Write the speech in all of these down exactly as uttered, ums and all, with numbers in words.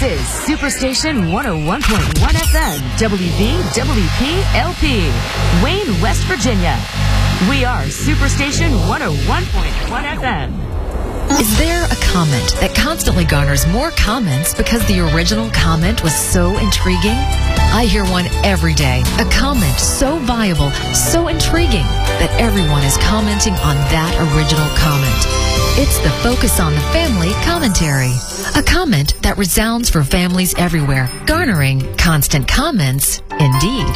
is Superstation one oh one point one F M, W V W P L P, Wayne, West Virginia. We are Superstation one oh one point one F M. Is there a comment that constantly garners more comments because the original comment was so intriguing? I hear one every day. A comment so viable, so intriguing, that everyone is commenting on that original comment. It's the Focus on the Family commentary. A comment that resounds for families everywhere, garnering constant comments indeed.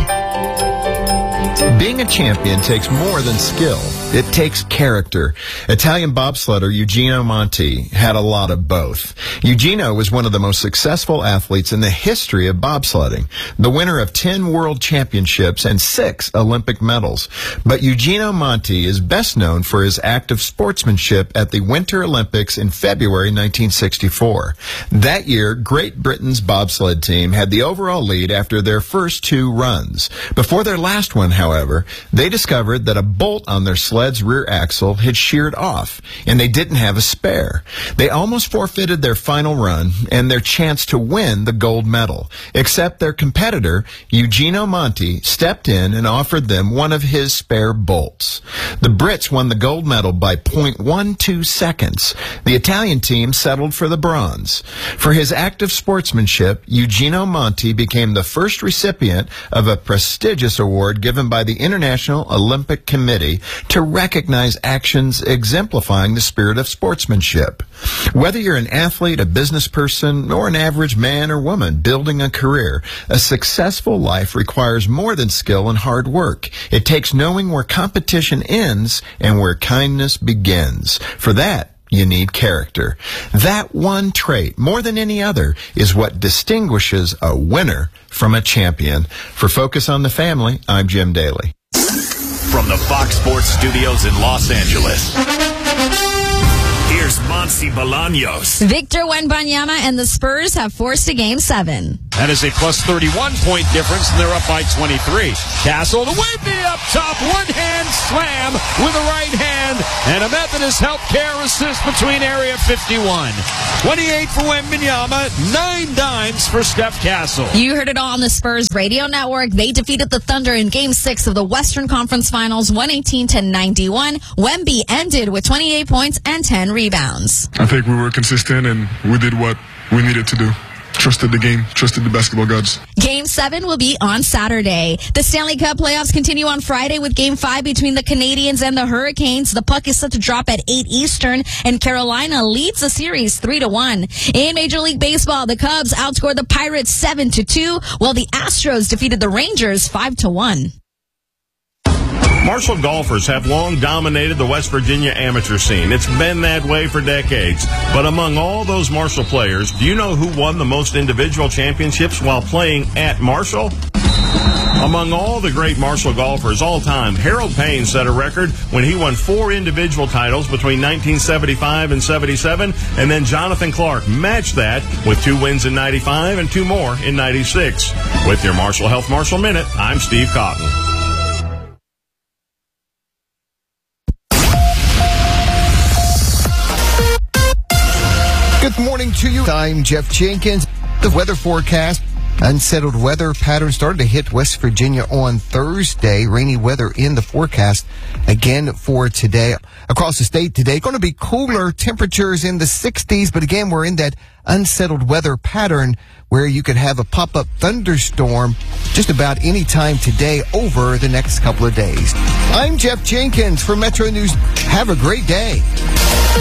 Being a champion takes more than skill. It takes character. Italian bobsledder Eugenio Monti had a lot of both. Eugenio was one of the most successful athletes in the history of bobsledding, the winner of ten world championships and six Olympic medals. But Eugenio Monti is best known for his act of sportsmanship at the Winter Olympics in February nineteen sixty-four. That year, Great Britain's bobsled team had the overall lead after their first two runs. Before their last one, however, they discovered that a bolt on their sled's rear axle had sheared off, and they didn't have a spare. They almost forfeited their final run and their chance to win the gold medal, except their competitor, Eugenio Monti, stepped in and offered them one of his spare bolts. The Brits won the gold medal by zero point one two seconds. The Italian team settled for the bronze. For his act of sportsmanship, Eugenio Monti became the first recipient of a prestigious award given by the International Olympic Committee to recognize actions exemplifying the spirit of sportsmanship. Whether you're an athlete, a business person, or an average man or woman building a career, a successful life requires more than skill and hard work. It takes knowing where competition ends and where kindness begins. For that, you need character. That one trait, more than any other, is what distinguishes a winner from a champion. For Focus on the Family, I'm Jim Daly. From the Fox Sports Studios in Los Angeles, here's Monsi Bolaños. Victor Wembanyama and the Spurs have forced a game seven. That is a plus thirty-one point difference, and they're up by twenty-three. Castle to Wemby up top, one-hand slam with the right hand, and a Methodist healthcare assist between area fifty-one. twenty-eight for Wembanyama, nine dimes for Steph Castle. You heard it all on the Spurs radio network. They defeated the Thunder in game six of the Western Conference Finals, one eighteen to ninety-one. Wemby ended with twenty-eight points and ten rebounds. I think we were consistent, and we did what we needed to do. Trusted the game, trusted the basketball gods. Game seven will be on Saturday. The Stanley Cup playoffs continue on Friday with game five between the Canadiens and the Hurricanes. The puck is set to drop at eight Eastern, and Carolina leads the series three to one. In Major League Baseball, the Cubs outscored the Pirates seven to two, while the Astros defeated the Rangers five to one. Marshall golfers have long dominated the West Virginia amateur scene. It's been that way for decades. But among all those Marshall players, do you know who won the most individual championships while playing at Marshall? Among all the great Marshall golfers all time, Harold Payne set a record when he won four individual titles between nineteen seventy-five and seventy-seven, and then Jonathan Clark matched that with two wins in ninety-five and two more in ninety-six. With your Marshall Health Marshall Minute, I'm Steve Cotton. Good morning to you. I'm Jeff Jenkins. The weather forecast. Unsettled weather pattern started to hit West Virginia on Thursday. Rainy weather in the forecast again for today. Across the state today, going to be cooler temperatures in the sixties, but again, we're in that unsettled weather pattern where you could have a pop-up thunderstorm just about any time today over the next couple of days. I'm Jeff Jenkins for Metro News. Have a great day.